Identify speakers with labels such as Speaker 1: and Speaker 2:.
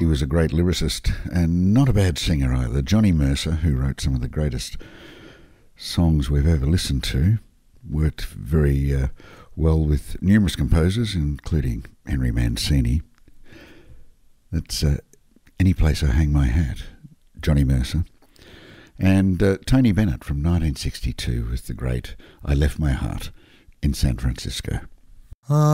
Speaker 1: He was a great lyricist and not a bad singer either. Johnny Mercer, who wrote some of the greatest songs we've ever listened to, worked very well with numerous composers, including Henry Mancini. That's Any Place I Hang My Hat, Johnny Mercer. And Tony Bennett from 1962 with the great I Left My Heart in San Francisco.